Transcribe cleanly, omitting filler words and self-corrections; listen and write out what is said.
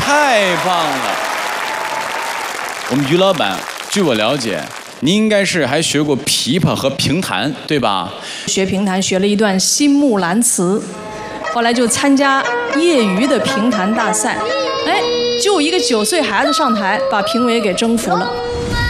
太棒了！我们于老板，据我了解，您应该是还学过琵琶和评弹，对吧？ 学评弹学了一段新木兰辞，后来就参加业余的评弹大赛，哎，就一个9岁孩子上台，把评委给征服了。